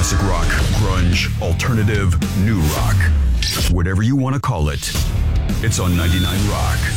Classic rock, grunge, alternative, new rock. Whatever you want to call it. It's on 99 Rock.